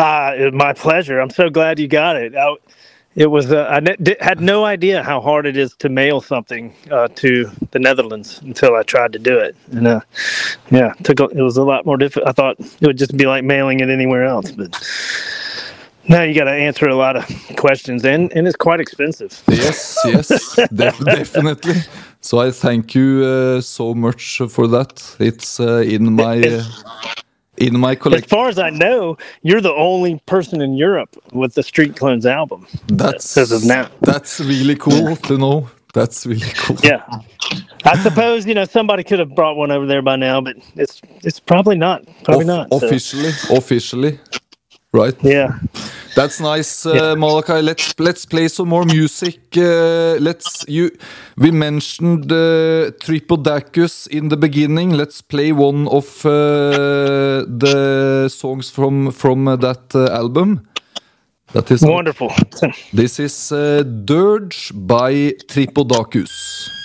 My pleasure. I'm so glad you got it. Had no idea how hard it is to mail something to the Netherlands until I tried to do it, and it was a lot more difficult. I thought it would just be like mailing it anywhere else, but now you got to answer a lot of questions, and it's quite expensive. Yes, definitely. So I thank you so much for that. It's in my collection. As far as I know, you're the only person in Europe with the Street Clones album. As of now. That's really cool to know. That's really cool. Yeah, I suppose somebody could have brought one over there by now, but it's probably not. Officially, right? Yeah. That's nice, Malachi. Let's play some more music. We mentioned Tripodacus in the beginning. Let's play one of the songs from that album. That is wonderful. This is Dirge by Tripodacus.